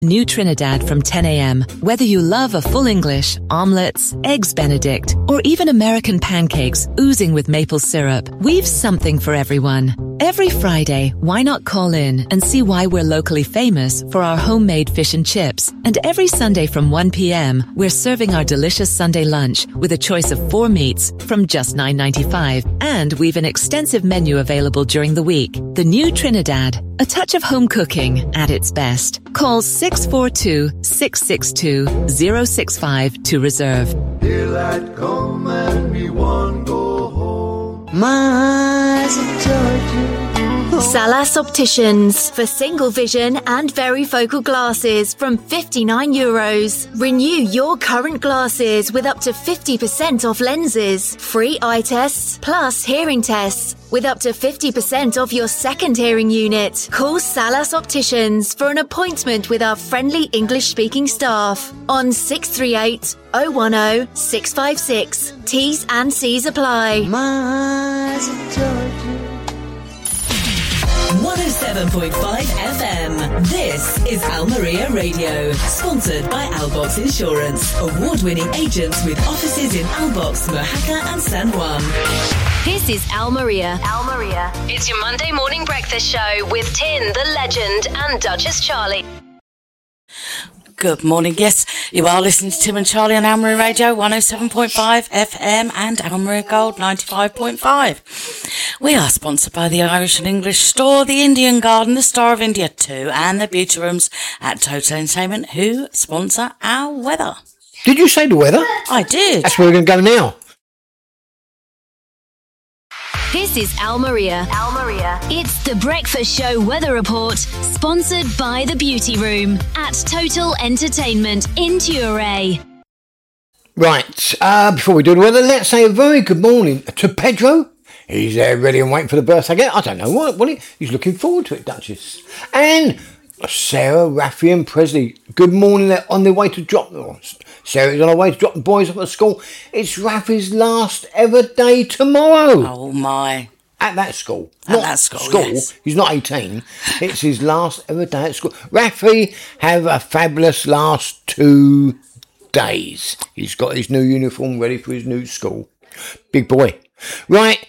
New Trinidad from 10 a.m. Whether you love a full English, omelets, eggs Benedict, or even American pancakes oozing with maple syrup, we've something for everyone. Every Friday, why not call in and see why we're locally famous for our homemade fish and chips? And every Sunday from 1 p.m., we're serving our delicious Sunday lunch with a choice of 4 meats from just $9.95. And we've an extensive menu available during the week. The New Trinidad, a touch of home cooking at its best. Call 642-662-065 to reserve. Daylight come and me want go home. My eyes have told you. Salas Opticians for single vision and varifocal glasses from €59. Renew your current glasses with up to 50% off lenses, free eye tests, plus hearing tests, with up to 50% off your second hearing unit. Call Salas Opticians for an appointment with our friendly English-speaking staff on 638 010 656. T's and C's apply. My eyes have told you. 107.5 FM. This is Almeria Radio, sponsored by Albox Insurance, award-winning agents with offices in Albox, Mojaca and San Juan. This is Almeria. Almeria. It's your Monday morning breakfast show with Tin, the legend, and Duchess Charlie. Good morning. Yes, you are listening to Tim and Charlie on Almeria Radio 107.5 FM and Almeria Gold 95.5. We are sponsored by the Irish and English Store, the Indian Garden, the Star of India 2 and the Beauty Rooms at Total Entertainment, who sponsor our weather. Did you say the weather? I did. That's where we're going to go now. This is Almeria. Almeria. It's the Breakfast Show Weather Report, sponsored by the Beauty Room at Total Entertainment in Ture. Right, before we do the weather, let's say a very good morning to Pedro. He's ready and waiting for the birthday again. I don't know what he's looking forward to it, Duchess. And Sarah, Rafi and Presley, good morning. They're on their way to drop them. Sarah's on her way to drop the boys off at school. It's Rafi's last ever day tomorrow. Oh, my. At that school. At that school, yes. He's not 18. It's his last ever day at school. Rafi, have a fabulous last 2 days. He's got his new uniform ready for his new school. Big boy. Right,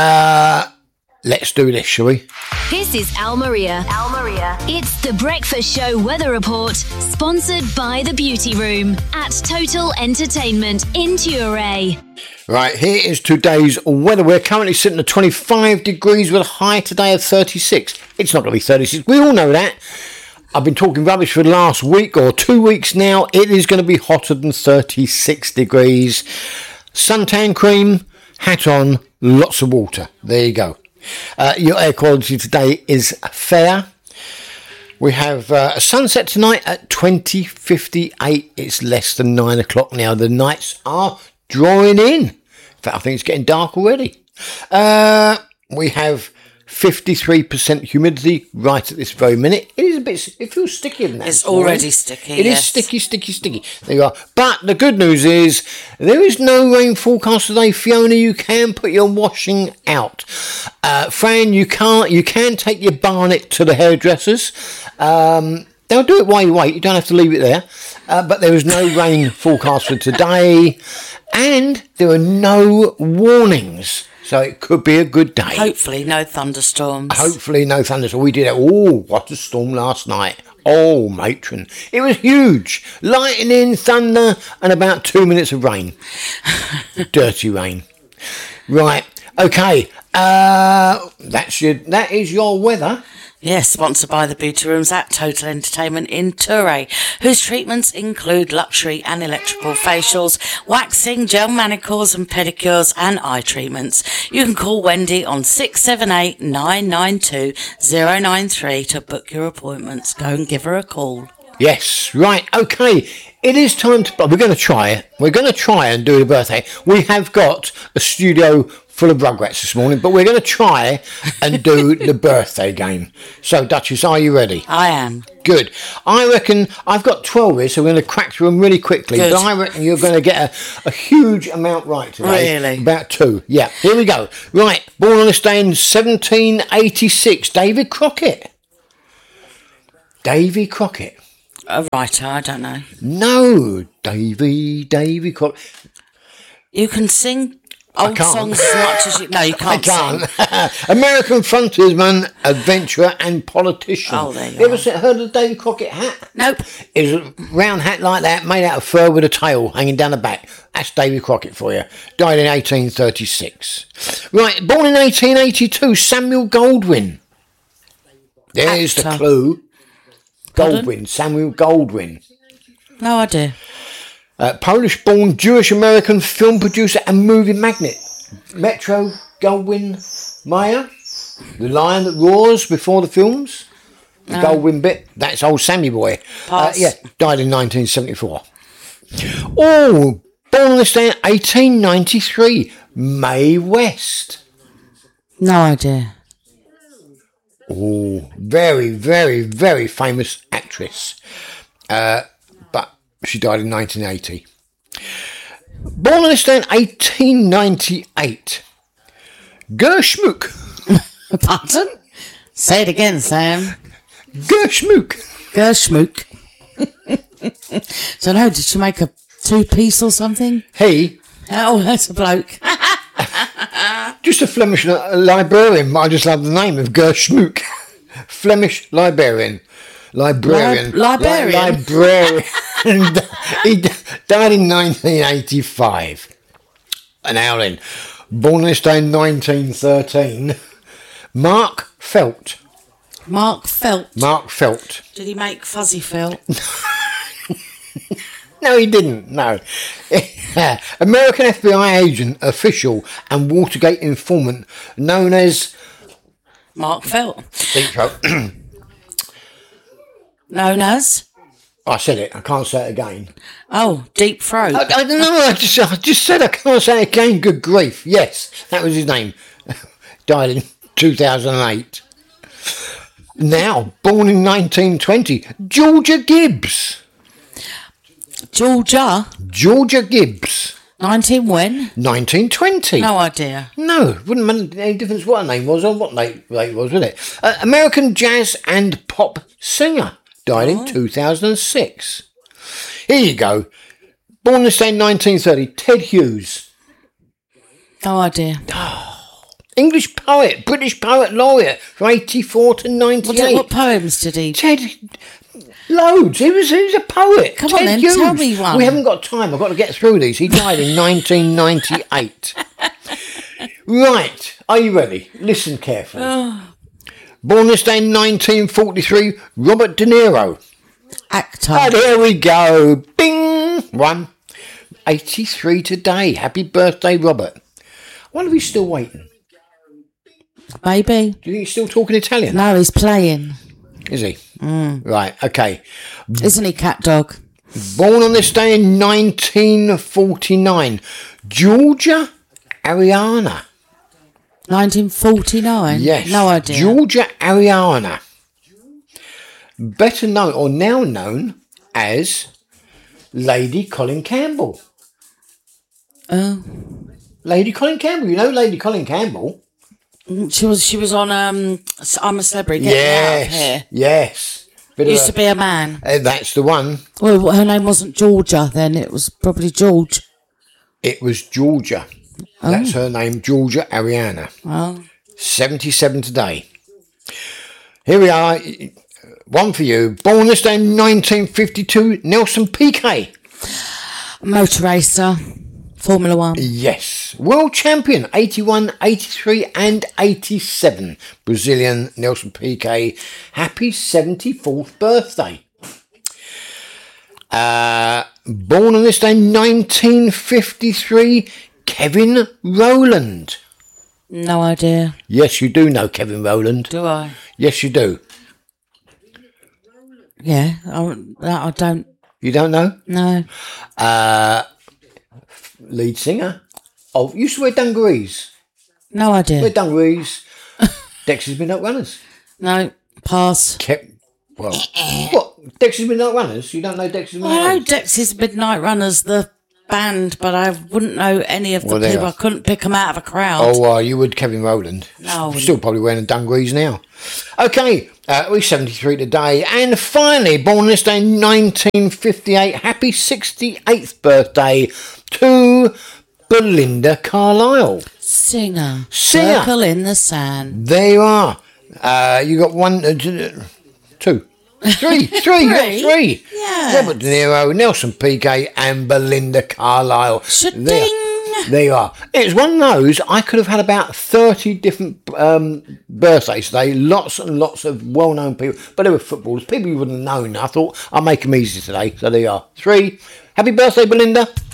let's do this, shall we? This is Almeria. Almeria. It's the Breakfast Show Weather Report, sponsored by the Beauty Room at Total Entertainment in Ture. Right, here is today's weather. We're currently sitting at 25 degrees with a high today of 36. It's not going to be 36. We all know that. I've been talking rubbish for the last week or 2 weeks now. It is going to be hotter than 36 degrees. Suntan cream, hat on, lots of water. There you go. Your air quality today is fair. We have a sunset tonight at 20:58. It's less than 9 o'clock now. The nights are drawing in. In fact, I think it's getting dark already. We have 53% humidity right at this very minute. It is a bit, it feels sticky in that. It's already sticky. It is sticky. There you are. But the good news is there is no rain forecast today. Fiona, you can put your washing out. Fran, you can take your Barnet to the hairdressers. They'll do it while you wait. You don't have to leave it there. But there is no rain forecast for today. And there are no warnings. So it could be a good day. Hopefully no thunderstorms. We did what a storm last night. Oh, matron. It was huge. Lightning, thunder, and about 2 minutes of rain. Dirty rain. Right. Okay. That is your weather. Yes, sponsored by the Beauty Rooms at Total Entertainment in Ture, whose treatments include luxury and electrical facials, waxing, gel manicures and pedicures and eye treatments. You can call Wendy on 678 992 093 to book your appointments. Go and give her a call. Yes, right, okay. It is time to... We're going to try it. We're going to try and do the birthday. We have got a studio full of rugrats this morning, but we're going to try and do the birthday game. So, Duchess, are you ready? I am. Good. I reckon I've got 12 here, so we're going to crack through them really quickly. Good. But I reckon you're going to get a huge amount right today. Really? About 2. Yeah, here we go. Right, born on this day in 1786, David Crockett. Davy Crockett. A writer, I don't know. No, Davy Crockett. You can sing old can't. songs as much as you... No, you I can't sing. can't. American frontiersman, adventurer and politician. Oh, there you ever are. heard of the Davy Crockett hat? Nope. It's a round hat like that, made out of fur with a tail hanging down the back. That's Davy Crockett for you. Died in 1836. Right, born in 1882, Samuel Goldwyn. There's the Actor. clue. Pardon? Goldwyn, Samuel Goldwyn. No idea. Polish-born Jewish-American film producer and movie magnate. Metro Goldwyn Mayer. The Lion That Roars before the films. The Goldwyn bit. That's old Sammy boy. Pass. Yeah, died in 1974. Oh, born on this day in 1893. Mae West. No idea. Oh, very, very, very famous actress. But she died in 1980. Born on this day in 1898. Gershmuck. Pardon? Say it again, Sam. Gershmuck. Gershmuck. Don't know, did she make a two-piece or something? He, Oh, that's a bloke. just a Flemish librarian. I just love the name of Gershmuck. Flemish librarian. Librarian. Librarian? Librarian. He died in 1985. An Howling. Born this day in 1913. Mark Felt. Mark Felt. Mark Felt. Did he make Fuzzy Felt? No, he didn't. No. American FBI agent, official, and Watergate informant known as Mark Felt. Deep Throat. Known as? I said it. I can't say it again. Oh, Deep Throat. I don't know. I just said I can't say it again. Good grief. Yes, that was his name. Died in 2008. Now, born in 1920, Georgia Gibbs. Georgia. Georgia Gibbs. 19 when? 1920. No idea. No, wouldn't make any difference what her name was or what date it was, would it? American jazz and pop singer. Died in 2006. Here you go. Born this day in 1930, Ted Hughes. No idea. English poet, British poet laureate from 84 to 98. What poems did he? Ted, loads. He was a poet. Come Ted on then, Hughes. tell me one. We haven't got time. I've got to get through these. He died in 1998. Right. Are you ready? Listen carefully. Born this day in 1943, Robert De Niro. Actor. Oh, there we go. Bing! 83 today. Happy birthday, Robert. I wonder if he's still waiting. Maybe. Do you think he's still talking Italian? No, he's playing. Is he? Right, okay. Isn't he, Cat Dog? Born on this day in 1949, Georgia Ariana. 1949? Yes. No idea. Georgia Ariana. Better known, or now known as Lady Colin Campbell. Oh. Lady Colin Campbell. You know Lady Colin Campbell? She was on I'm a Celebrity. Get Me Out of Here. Yes. Bit of Used to be a man. that's the one. Well, her name wasn't Georgia then. It was probably George. It was Georgia. That's her name, Georgia Ariana. Oh. 77 today. Here we are. One for you. Born this day in 1952, Nelson Piquet. Motor racer. Formula 1. Yes. World champion, 81, 83 and 87. Brazilian Nelson Piquet. Happy 74th birthday. Born on this day, 1953, Kevin Rowland. No idea. Yes, you do know Kevin Rowland. Do I? Yes, you do. Yeah. I don't. You don't know? No. Lead singer. Oh, used to wear dungarees. No idea. Wear dungarees. Dexter's Midnight Runners. No. Pass. Well, what? Dexter's Midnight Runners? You don't know Dexter's Midnight I know Runners? Dexys Midnight Runners, the band, but I wouldn't know any of the Well, there people. you I are. couldn't pick them out of a crowd. Oh, you would Kevin Rowland. No, I wouldn't. Still probably wearing dungarees now. Okay, He's 73 today. And finally, born this day in 1958, happy 68th birthday to Belinda Carlisle. Singer. Circle in the Sand. There you are. You got 1, 2, 3. Three. Three. Yeah. Robert De Niro, Nelson Piquet, and Belinda Carlisle. Shading. There you are. It's one of those, I could have had about 30 different birthdays today. Lots and lots of well-known people. But they were footballers. People you wouldn't have known. I thought I'll make them easy today. So there you are. 3. Happy birthday, Belinda.